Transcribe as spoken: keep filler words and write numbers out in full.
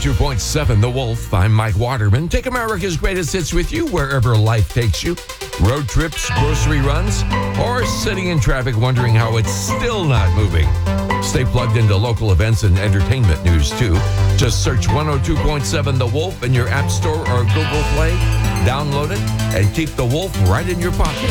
two point seven The Wolf. I'm Mike Waterman. Take America's greatest hits with you wherever life takes you. Road trips, grocery runs, or sitting in traffic wondering how it's still not moving. Stay plugged into local events and entertainment news, too. Just search one oh two point seven The Wolf in your App Store or Google Play. Download it and keep The Wolf right in your pocket.